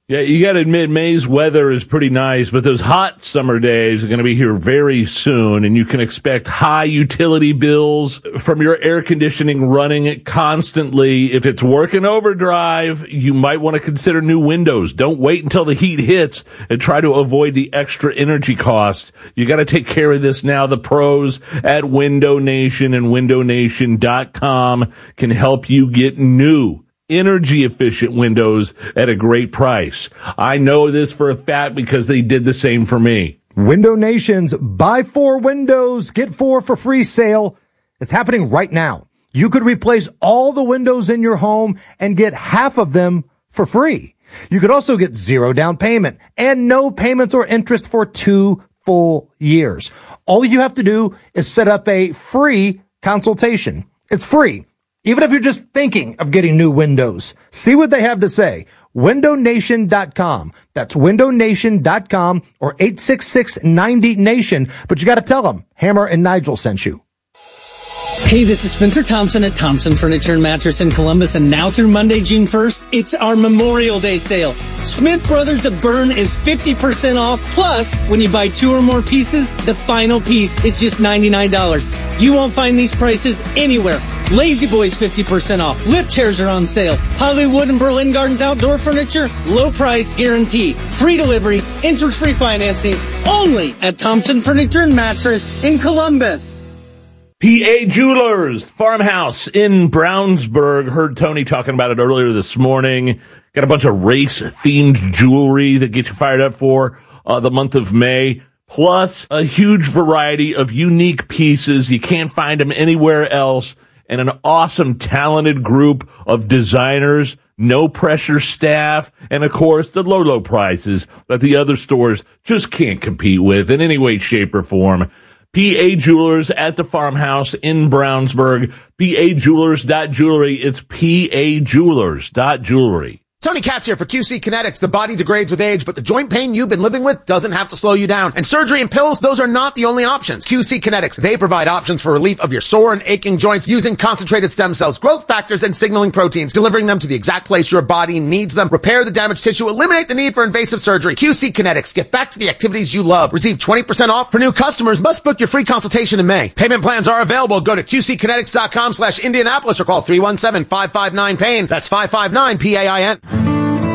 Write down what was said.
Yeah, you got to admit, May's weather is pretty nice, but those hot summer days are going to be here very soon, and you can expect high utility bills from your air conditioning running constantly. If it's working overdrive, you might want to consider new windows. Don't wait until the heat hits and try to avoid the extra energy costs. You got to take care of this now. The pros at Window Nation and windownation.com can help you get new energy-efficient windows at a great price. I know this for a fact because they did the same for me. Window Nation's Buy 4 Windows, Get 4 for free sale. It's happening right now. You could replace all the windows in your home and get half of them for free. You could also get 0 down payment and no payments or interest for 2 full years. All you have to do is set up a free consultation. It's free. Even if you're just thinking of getting new windows, see what they have to say. WindowNation.com. That's WindowNation.com or 866-90-NATION. But you got to tell them Hammer and Nigel sent you. Hey, this is Spencer Thompson at Thompson Furniture and Mattress in Columbus, and now through Monday, June 1st, it's our Memorial Day sale. Smith Brothers of Bern is 50% off, plus, when you buy 2 or more pieces, the final piece is just $99. You won't find these prices anywhere. Lazy Boys 50% off. Lift chairs are on sale. Hollywood and Berlin Gardens outdoor furniture, low price guarantee. Free delivery, interest-free financing, only at Thompson Furniture and Mattress in Columbus. PA Jewelers, Farmhouse in Brownsburg. Heard Tony talking about it earlier this morning. Got a bunch of race-themed jewelry that gets you fired up for the month of May. Plus, a huge variety of unique pieces. You can't find them anywhere else. And an awesome, talented group of designers, no-pressure staff, and, of course, the low prices that the other stores just can't compete with in any way, shape, or form. PA Jewelers at the Farmhouse in Brownsburg. PAJewelers.jewelry. It's PAJewelers.jewelry. Tony Katz here for QC Kinetics. The body degrades with age, but the joint pain you've been living with doesn't have to slow you down. And surgery and pills, those are not the only options. QC Kinetics, they provide options for relief of your sore and aching joints using concentrated stem cells, growth factors, and signaling proteins, delivering them to the exact place your body needs them. Repair the damaged tissue, eliminate the need for invasive surgery. QC Kinetics, get back to the activities you love. Receive 20% off for new customers. Must book your free consultation in May. Payment plans are available. Go to QCkinetics.com/Indianapolis or call 317-559-PAIN. That's 559-PAIN.